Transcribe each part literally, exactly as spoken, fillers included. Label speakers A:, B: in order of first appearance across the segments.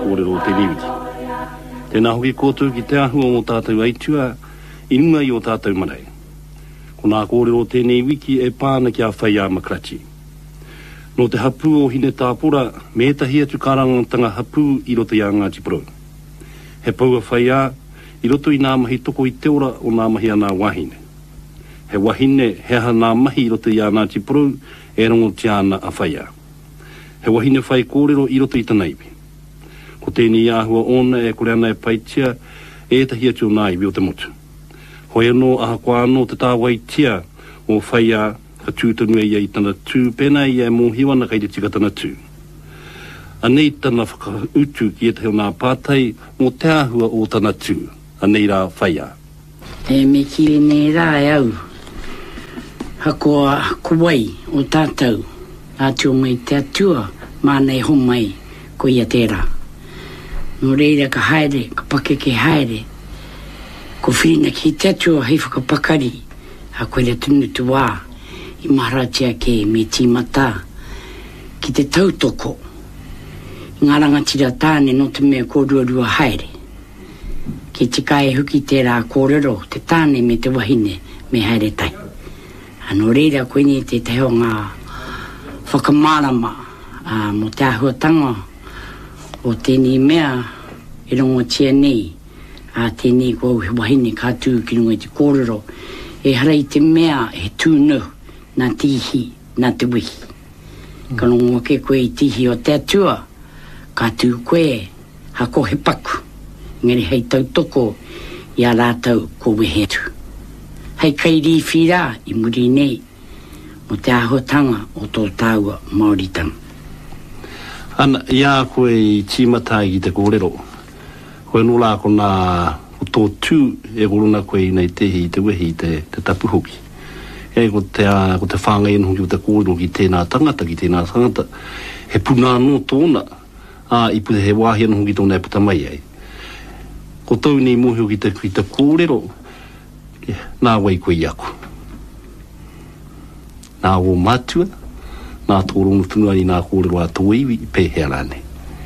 A: kōrero te niwiki. Tēnā hoki kōtou ki te ahua o tātou aitua, inungai o tātou marae. Ko nā kōrero tēnei wiki e pāna ki a whaia makrachi. No te hapu o hine tāpura, me tahi atu karangatanga hapu i roto i a Ngāti Porou. He paua whaia, i roto i nā mahi toko i te ora o nā mahi a nā wahine. He wahine, he aha nā mahi i roto i a Ngāti Porou, e rongo te ana a whaia. He wahine whai kōrero i roto i tanaiwi. Ko tēnei āhua ona e kore ana e paitia, e tahi atu o nā iwi o te motu. Hoi anō aha koa anō te tāwai tia o whaia ka tūtanu e ia i tana tū, pēnā ia e mōhiwana kai te tika tana tū. Anei tana whakautu ki e te heo nā pātai mō te āhua o tana tū, anei rā whaia.
B: E me kiri nei rā e au, hakoa kuwai o tātou, ātua mai te atua, mānei homai ko ia tērā. No reira ka haere, ka pake ke haere, ko whina ki te atua hei whakapakari, a koe rea tunu tu wā, i maharatia ke me tīmata, ki te tautoko, i ngā rangatira tāne no te mea kōruarua haere. Ki te kai huki tērā kōrero, te tāne me te wahine, me haere tai. Ano reira koe ni te te heo ngā whakamārama, a mo te ahuatanga, o tēnei mea, e rongo tia nei, a tēnei kua he wahine kātū ki runga i te kōrero, e harai te mea he tūnu, nā tihi, nā te wihi. Mm. Ka rongo ke koe i tihi o te atua, kātū koe, hako he paku, ngeri hei tautoko, i a rātau ko wehetu. Hei kairi whira i muri nei, mo te ahotanga o tō tāua Māoritanga.
A: Ana, ia koe i tīmata i te kōrero. Koe nula ko nā o tō tū e koruna koe i nei tehi i te wehi i te, te tapuhoki. E ko te, ko te whāngai anu ki o te kōrero ki tēnā tangata, ki tēnā tangata. He puna anō tōna, a i pute he wāhi anu ki tōna e puta mai ai. Ko tau nei mohi o ki te, ki te kōrero, nā wai koe i aku. Nā o mātua, nā tōrongo tunua ni nā kōrero a tō iwi, pe hea rāne.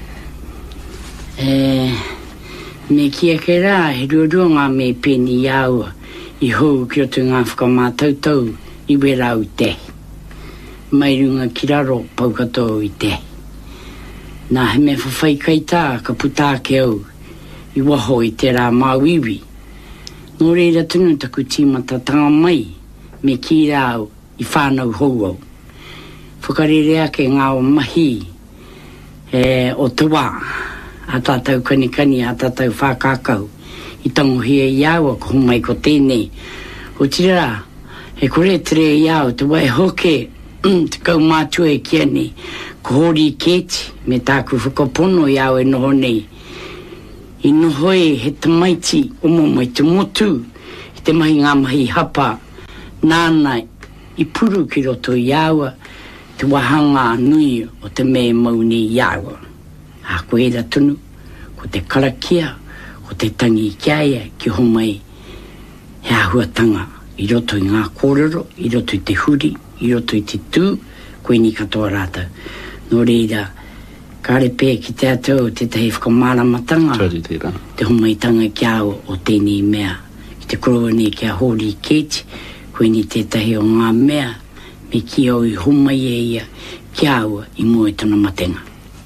B: E, me kia ke rā, he ruarua ngā me pēni i aua, i hou ki o tu ngā whakamātautau, i werau te. Mai runga ki raro, paukato i te. Nā he me whawhai kai tā, ka putā ke au, i waho i te rā māwiwi. Nō reira tunu taku tīmata tanga mai, me ki rāu i whānau hou au. Whakarerea ke ngā o mahi e, o te wā, a tātou kanikani, a tātou whākākau, i tangohia i aua ko humai ko tēnei. O tira, he kore tere i au, te wai hoke, te kau mātua e kia nei, ko hori i kēti, me tāku whakapono i au e noho nei. I noho e he tamaiti, omo mai te motu, i te mahi ngā mahi hapa, nāna i puru ki roto i aua, te wahanga nui o te me mauni i aua. A koe ra tunu, ko te karakia, ko te tangi i kiaia ki homai he ahuatanga i roto i ngā kōrero, i roto i te huri, i roto i te tū, koe ni katoa rāta. Nō reira, kāre pē ki te atau te tahi whakamāramatanga, te homai tanga ki au o tēnei mea, ki te koroa nei ki a hori i kēti, koe ni te tahi o ngā mea, me ki au i homai e ia ki au i mua i tona matenga.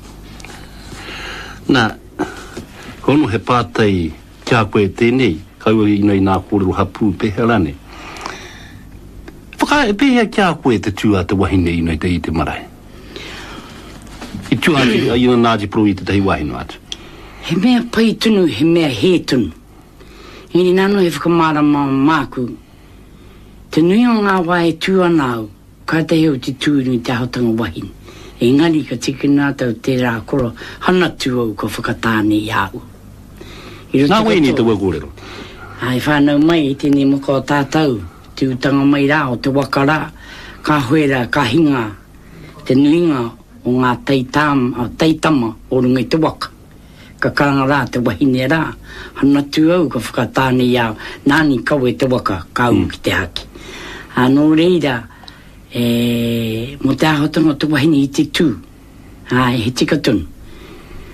A: Nā, kono he pātai kia koe tēnei, kaua i nei nā kōrero hapu pēhea rane. Whaka e pēhea kia koe te tū a te wahine i nei te i te marae. I tū ati a ina Ngāti Porou i te tahi wahino atu.
B: He mea pai tunu, he mea he tunu. Hini nano he whakamārama māku. Te nui o ngā wae tū anau, ka te heo te tūru i te ahotanga wahine. E ngari ka tiki nātau te rā koro hana tū au ko whakatāne i au.
A: Nā wei ni te wakōrero?
B: Ai whānau mai i tēnei muka o tātou, te utanga mai rā o te wakarā, ka hoera, ka hinga, te nuinga o ngā teitam, o teitama o runga i te waka. Ka karanga rā te wahine rā, hana tū au ka whakatāne i au, nāni kau e te waka, ka au mm. ki te haki. Anō reira, e mo te ahotanga o te wahine i te tū, ai he tika tunu.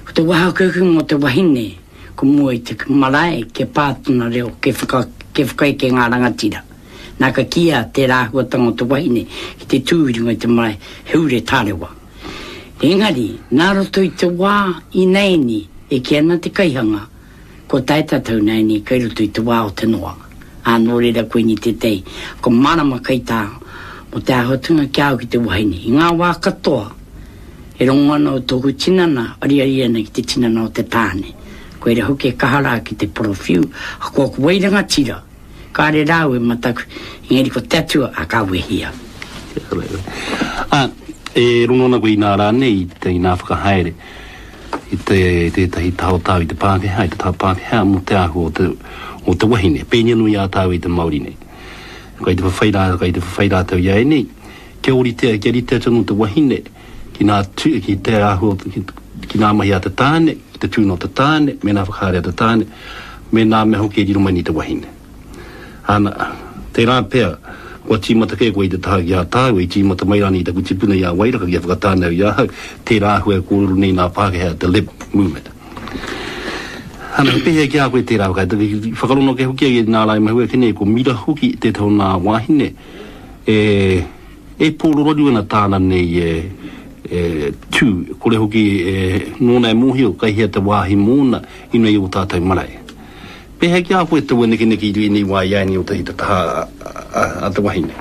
B: Ko te waha kuku mo te wahine, ko mua i te marae ke pātuna reo ke whaka, ke whakai ke ngā rangatira. Nā ka kia te rāhuatanga o te wahine ki te tūringa i te marae heure tārewa. Engari, nā roto i te wā i neini e ki ana te kaihanga, ko taitatau neini kai roto i te wā o te noa. Anō reira koe ni te tei, ko marama kai tā, mo te ahotunga ki au ki te wahine. I ngā wā katoa, e rongana o tōku tinana, ari ari ana ki te tinana o te tāne. Ko ere hoki e kahara ki te profiu, a kua ku wairanga tira. Ka re rau e mataku, ingeri ko tatua a ka wehia.
A: Ah, e rongana koe i nā rāne i te i nā whakahaere, i te tahi tau tau i te Pākehā, i te tau Pākehā, mo te ahu o te, o te wahine, pēnia nui a tau i te Māori nei. Kai te whawhaira, kai te whawhaira tau iai nei, kia ori te, kia ri te tonu te wahine, ki nā tu, ki te ahu, ki, ki nā mahi a te tāne, ki te tūno te tāne, me nā whakaare a te tāne, me nā me hoki e riro mai ni te wahine. Ana, te rā pēr, kua tīmata kei koe i te taha ki a tāu, i tīmata mairani i te kutipuna i a wairaka ki a whakatānau i a hau, te rā hua e kōruru nei nā Pākehā, the Lib movement. Ana, pehe ki a koe te rā wakai, whakarono ke hoki e nā rai mahua kene, ko mira hoki te tau nā wahine, e, e pōrororu ana tāna nei e, e, tū, kore hoki e, nōna e mohio, kai hea te wāhi mōna, ina i o tātai marae. Pehe ki a koe te wene kene ki i nei wā iani o te i te taha a, a te wahine.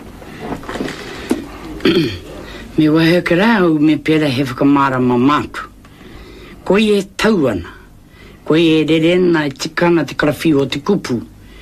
B: Me wahe ke rau me pera he whakamārama mātu. Koe e tau ana. Koe e rerena e tikana te karawhi o te kupu.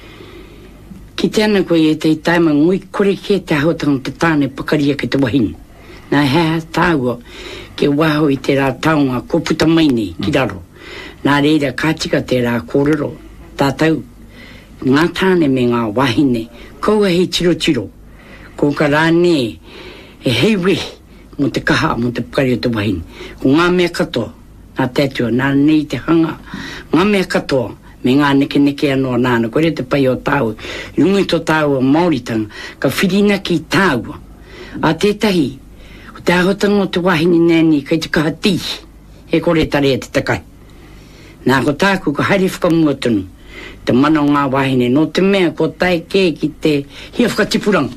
B: Ki tēnā koe e te taima ngui kore ke te ahotanga te tāne pakaria ke te wahine. Nā hea tāua ke waho i te rā taunga ko puta mai nei ki raro. Nā reira kātika te rā kōrero. Tātau, ngā tāne me ngā wahine, kaua hei tiro tiro. Ko ka rāne e hei wehi mo te kaha mo te pukari o te wahine. Ko ngā mea katoa, nā tētua, nā nei te hanga, ngā mea katoa, me ngā neke neke anō nāna, kore te pai o tāua, rungi tō tāua Māoritanga, ka whirina ki tāua. A tētahi, o te ahotanga o te wahine nēni, kai te kaha tihi, e kore tare e te takai. Nā ko tāku ka haere whakamua tunu, te mana o ngā wahine, no te mea ko tai kē ki te hia whakatipuranga.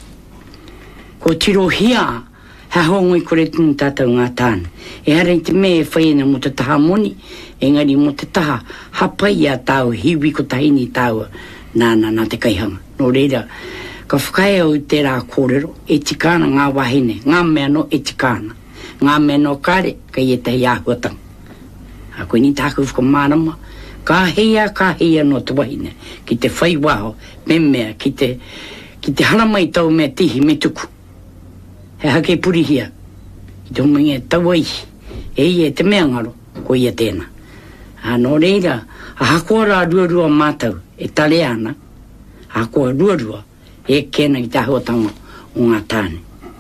B: Ko tiro hia, ha hongoi kore tunu tātou ngā tāna. E harei te mea e whaiena mo te taha moni, engari mo te taha hapai a tāu, hiwi ko tahini tāu, nāna nā te kaihanga. No reira, ka whakae au te rā kōrero, e tikana ngā wahine, ngā mea no e tikana. Ngā mea no kare, ka i e te iahuatanga. A koe ni tāku whakamārama, ka heia, ka heia no te wahine, ki te whai waho, me mea, ki te, ki te haramai tau mea tihi me tuku. He hake purihia, i te humingi e tau aihi, e i e te mea ngaro, ko i e tēnā. A no reira, a hakoa rā ruarua mātau, e tale ana, a hakoa ruarua, e kēna ki te ahotanga o ngā tāne.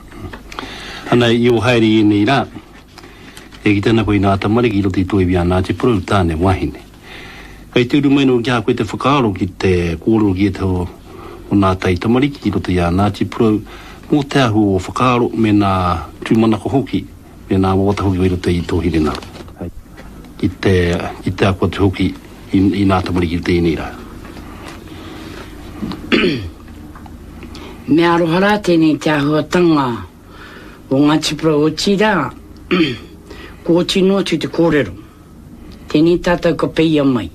A: Ana i o haere i nei rā, e ki tēnā koe nā tamari ki roti tue via nā te puru tāne wahine. Kai te uru maino ki a koe te whakaaro ki te kōrero ki e tau o nā tai tamari ki roti a nā te puru mō te ahu o whakaaro me nā tūmanako hoki, me nā wawata hoki wero te i tō hiri nā. Ki te, ki te akua te hoki i, i nā tamari ki te i nei rā.
B: Me arohara tēnei te ahuatanga o ngā tipura o tira, ko oti notu te kōrero. Tēnei tātou ka peia mai.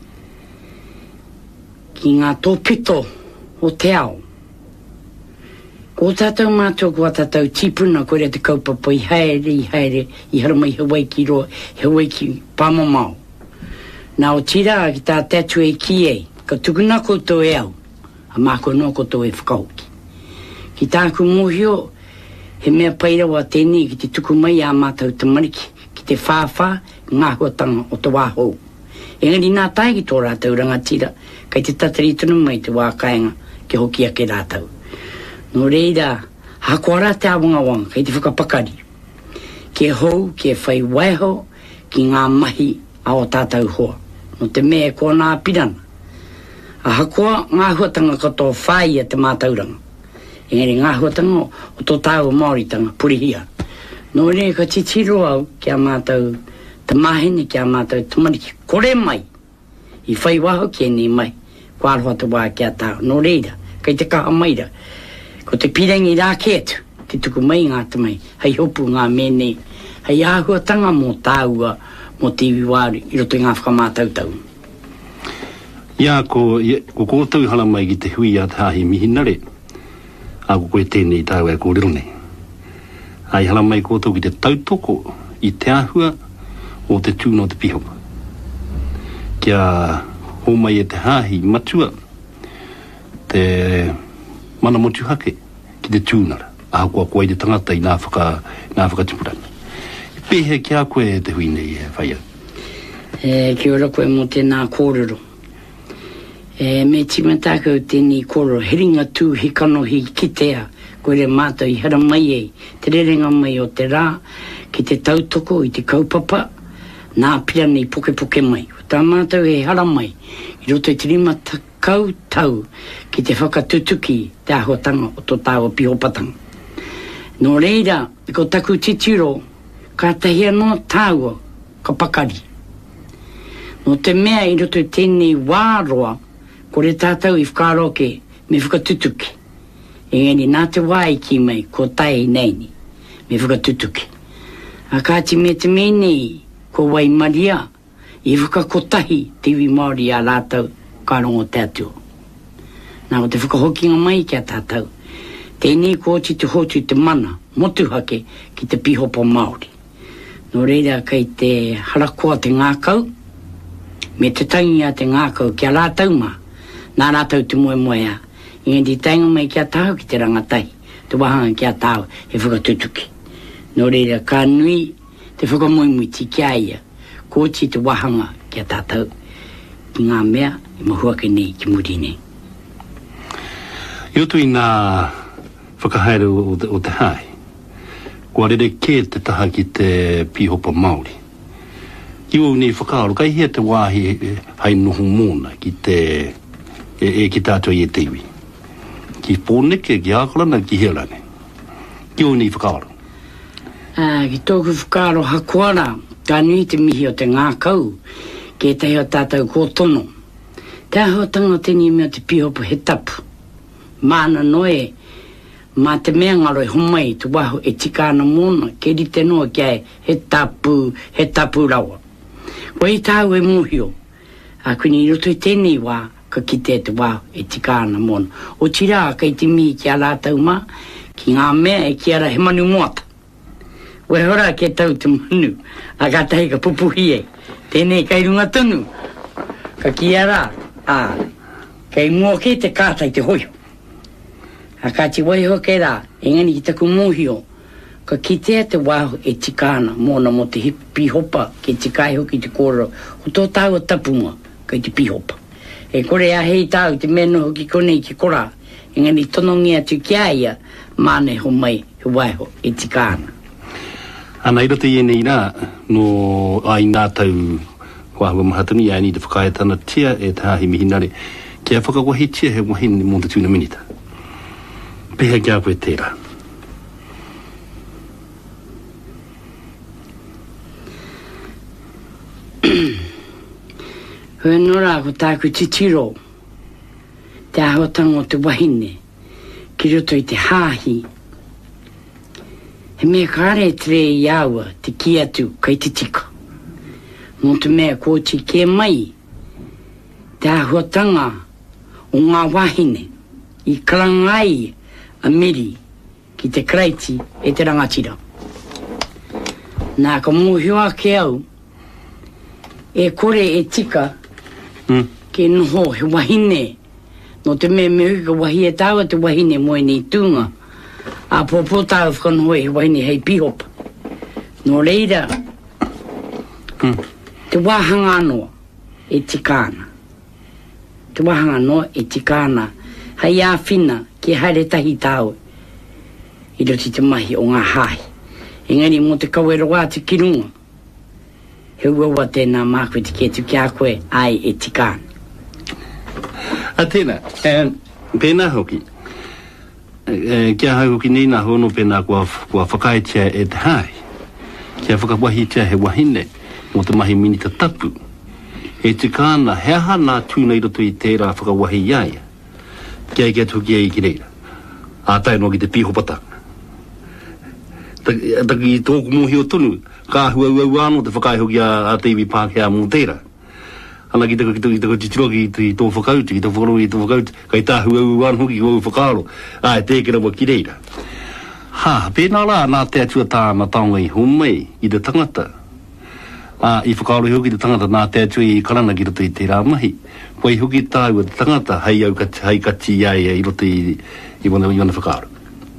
B: Ki ngā tōpito o te ao. Ko tātou mātua kua tātou tipuna kore te kaupapa i haere, i haere, i haramai hawai ki roa, hawai ki pāmamau. Nā o tira ki tā tatu e ki e, ka tukuna koutou e au, a māko no koutou e whakauki. Ki tāku mohio, he mea pairawa tēnei ki te tuku mai a mātou te mariki, ki te whāwhā, ngā huatanga o te wāhou. Engari nā tai ki tō rātou rangatira, kai te tatari tunu mai te wākaenga, ki hoki ake rātou. No reira, hakoa rā te awanga wanga, kai te whakapakari. Ke hou, ke whai waiho, ki ngā mahi a o tātou hoa. No te mea ko nā pirana. A hakoa, ngā huatanga kato whai a te mātauranga. Engari ngā huatanga o tō tāu Māoritanga, purihia. No re, ka titiro au ki a mātou Te mahene kia mātou tumariki, kore mai, i whai waho kia ni mai, ko aroha te wā kia tāo, no reira, kei te kaha maira, ko te pirangi rā kia tu, te tuku mai ngā te mai, hei hopu ngā mene, hei āhuatanga mō tāua, mō te iwiwāru, i roto i ngā whakamātautau.
A: Ia, ko, ko kōtau hala mai ki te hui a te hahi mihinare, a ko koe tēnei tāua e kōrero nei. Ai hala mai kōtau ki te tautoko, i te ahua, o te tūna o te pihopa. Kia ho mai e te hahi matua, te mana motu hake, ki te tūnara, a kua koe te tangata i nā whaka, nā whakatipurani. I pehe kia koe te hui nei e whaia?
B: E, kia ora koe mo tēnā kōrero. E, me timatākau tēnei kōrero, heringa tū he kano hi kitea, koe re mātou i hara mai ei, te rerenga mai o te rā, ki te tautoko i te kaupapa, nā pira nei poke poke mai. O tā mātou e hara mai, i roto i te rima takau tau, ki te whakatutuki te ahotanga o tō tāua pihopatanga. Nō reira, ko taku titiro, ka tahia no tāua, ka pakari. Nō te mea i roto i tēnei wāroa, ko re tātou i whakaroke me whakatutuki. Engari nā te wai ki mai, ko tai neini, me whakatutuki. A kāti me te menei, ko wai maria, i whakakotahi te iwi Māori a rātau kārongo tātua. Nā o te whakahokinga mai kia tātou, tēnei ko ti te hotu te mana, motuhake ki te pihopo Māori. Nō reira kei te harakoa te ngākau, me te tangi a te ngākau kia rātau mā, nā rātau te moe moe a, inga di tainga mai kia tāu ki te rangatai, te wahanga kia tāu e whakatutuki. Nō reira ka nui, te whakamoimui ti kia ia, kōti te wahanga kia tātou, ki ngā mea i mahuake nei ki muri nei.
A: I otu i nā whakahaere o te, o te hae, kua rere kē te taha ki te pihopa Māori. I o nei whakaaro, kai hea te wāhi hai noho mōna ki te, e, e ki tātua i e te iwi. Ki pōneke, ki ākarana, ki hearane. Ki o nei whakaaro.
B: Uh, ki tōku whakaaro hakuara, ka nui te mihi o te ngākau, ke te heo tātou kōtono. Te aho tanga tēnei mea te pihopo he tapu. Māna noe, mā te mea ngaro e homai, tu waho e tikāna mōna, ke rite noa kia he tapu, he tapu rawa. Ko i tāu e mūhio, a kuni i roto i tēnei wā, ka kite te waho e tikāna mōna. O tira, kei te mihi ki a rātau mā, ki ngā mea e ki ara he manu moata. Wai hora ke tau te manu, a ka tahi ka pupuhi e, tēnei kai runga tunu, ka ki ara, a, kei mua ke te kātai te hoio. A ka ti wai hoke rā, e ngani ki taku mūhio, ka kitea te waho e tikāna, mōna mo te pihopa, ke tikai hoki te kōrero, o tō tāua tapunga, kei te pihopa. E kore a hei tāu te meno hoki konei ki kora, e ngani tonongi atu kia ia, māne ho mai he waiho e tikāna.
A: Ana i roto i enei rā, no ai nā tau wahua mahatuni, ai ni te whakaetana tia e te hahi mihinare, kia whakawahi tia he wahine mō te tūna minita. Peha kia koe tērā.
B: Hoi nora ko tāku titiro, te ahotanga o te wahine, ki roto i te hāhi. He mea kāre tere i aua te ki atu kai te tika. Mō te mea kōti ke mai, te ahotanga o ngā wahine, i karangai a miri ki te kreiti e te rangatira. Nā ka mōhioa ke au, e kore e tika, mm. ke noho he wahine, no te mea me hui ka wahi e tāua te wahine moe nei tūnga, a pōpō tāu whakanohoi he wahine hei pihopa. Nō reira, mm. te wāhanga anoa e tikāna. Te wāhanga anoa e tikāna, hei āwhina ki haere tahi tāu, i roti te mahi o ngā hahi. Engari mō te kawero wā te kirunga, he uawa tēnā mākwe te kia tu kia koe ai e tikāna.
A: A tēnā, e, pēnā hoki, e, kia hai hoki nei nā hono pēnā kua, kua whakaitia e te hae, kia whakawahitia he wahine, mo te mahi minita tapu e te kāna hea hana tūna i roto i tērā whakawahi iaia kia i kia tuki e i ki reira a tai no ki te pihopata taki i tōku mohi o tonu ka hua ua ua anō te whakaihoki a, a te iwi Pākehā mō tērā ana ki te ki te ki te titiroki i tō whakauti ki tō whakarohi i tō whakauti kai tā hua ua anō ki o whakaro a e tēkera wa ki reira ha pēnā rā nā te atua tāna taonga i homei i te tangata a i whakaaro hoki te tangata nā te atua i karana ki roto i tērā mahi wai hoki tāu te tangata hei au kati hei kati iai i roto i i wana i wana whakaaro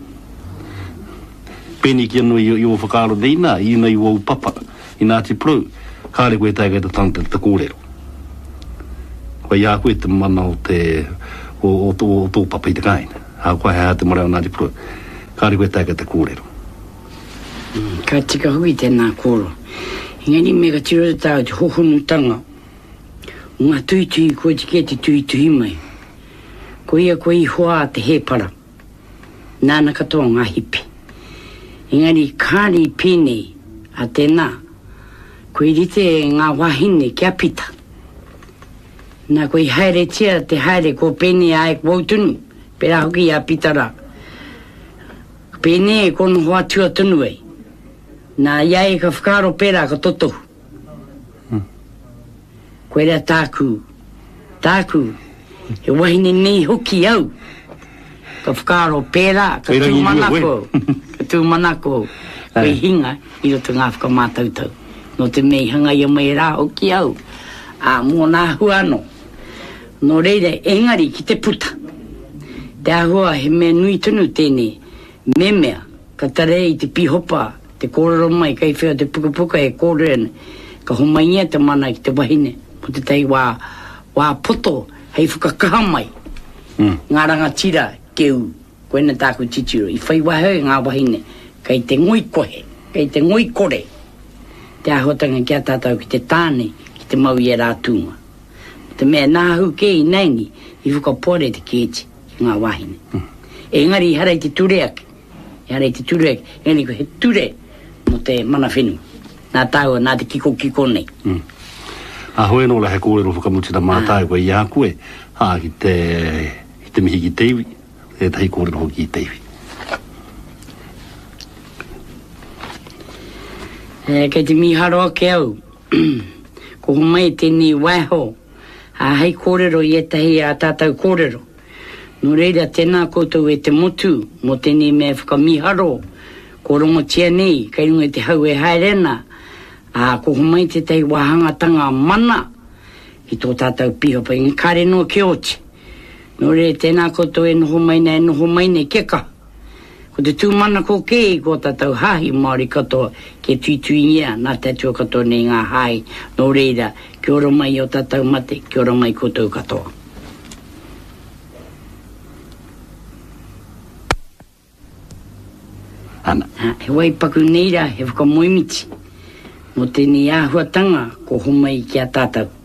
A: pēni ki anu i, i o whakaaro neina i una i o papa i Ngāti Porou kāre koe tai kai te tangata te kōrero wai a koe te mana o te o, o, o, o tō papa i te kaina a koe hea te mara o Ngāti Porou kāre koe tai kai te kōrero
B: mm, ka tika hui tēnā kōro ngani me ka tiro tāu te hohonutanga o ngā tui tui koe te ke te tui tui mai ko ia koe i hoa te hepara nāna katoa ngā hipi ngani kāri pēnei a tēnā koe rite ngā wahine kia pita nā koe haere tia te haere ko pēnei ae wautunu pera hoki a pitara pēnei kono hoa tua tunu ei nā iai ka whakaro pera ka toto hmm. koe rea tāku tāku he wahine nei hoki au ka whakaro pera ka tū manako ka tū manako koe hinga i roto ngā whakamātautau no te mei hanga ia mai rā hoki au a mō nā huano no reire engari ki te puta te ahua he mea nui tunu tēnei memea ka tare i te pihopa te kōrero mai kai whia te pukapuka e kōrero ka homaingia te mana ki te wahine mo te tei wā wā poto hei whakakaha mai mm. ngā rangatira keu koena tāku titiro i whai wahau ngā wahine kai te ngoi kohe kai te ngoi kore te ahotanga kia tātou ki te tāne ki te mau i e rātunga te mea nāhu ke i naini i whakapore te kēti ki ngā wahine mm. e ngari i harei te tureake i harei te tureake ngani ko he ture mo te mana whenu nā tāua nā te kiko kiko nei
A: mm. a hoe no la he kōrero whakamuti ta mātāu koe i a koe a ki te ki te mihi ki teiwi e tahi kōrero hoki i teiwi
B: e, kei te miharo ake au ko homai tēnei waiho a hei kōrero i e tahi a tātou kōrero no reira tēnā koutou e te motu mo tēnei mea whakamiharo ko rongo tia nei, kai runga te hau e haerena, a ko humai te tei wahangatanga mana, i tō tātou pihopa, i kāre no ke oti. No re tēnā koutou e noho maina, e noho maina keka. Ko te tūmana ko kei, ko tātou hahi Māori katoa, ke tuituingia, nā tātua katoa nei ngā hai, no reira, ki oro mai o tātou mate, ki oro mai koutou katoa.
A: Ana.
B: Ha, he wai paku neira, he whakamoimiti. Mo tēnei āhuatanga, ko homai ki a tātou.